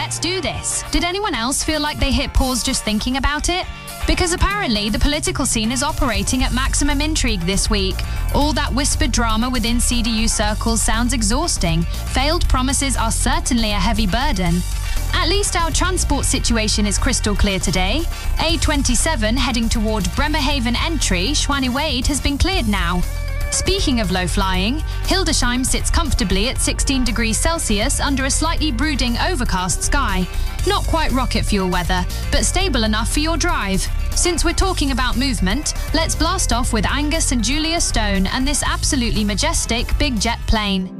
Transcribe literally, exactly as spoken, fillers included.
let's do this. Did anyone else feel like they hit pause just thinking about it? Because apparently the political scene is operating at maximum intrigue this week. All that whispered drama within C D U circles sounds exhausting. Failed promises are certainly a heavy burden. At least our transport situation is crystal clear today. A twenty-seven heading toward Bremerhaven entry, Schwanewade, has been cleared now. Speaking of low flying, Hildesheim sits comfortably at sixteen degrees Celsius under a slightly brooding overcast sky. Not quite rocket fuel weather, but stable enough for your drive. Since we're talking about movement, let's blast off with Angus and Julia Stone and this absolutely majestic big jet plane.